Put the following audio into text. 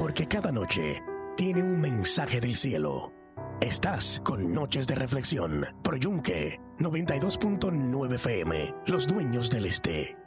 porque cada noche tiene un mensaje del cielo. Estás con Noches de Reflexión, Pro Yunque 92.9 FM, los dueños del este.